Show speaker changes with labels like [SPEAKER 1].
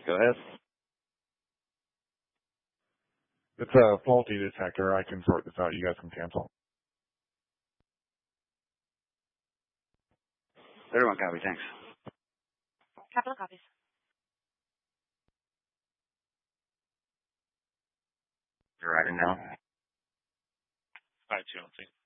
[SPEAKER 1] Go ahead.
[SPEAKER 2] It's a faulty detector. I can sort this out. You guys can cancel.
[SPEAKER 1] Everyone copy, thanks.
[SPEAKER 3] Capital copies.
[SPEAKER 1] You're riding now.
[SPEAKER 4] 5 2,